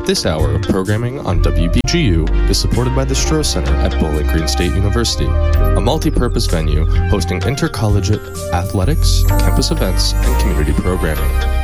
This hour of programming on WBGU is supported by the Stroh Center at Bowling Green State University, a multi-purpose venue hosting intercollegiate athletics, campus events, and community programming.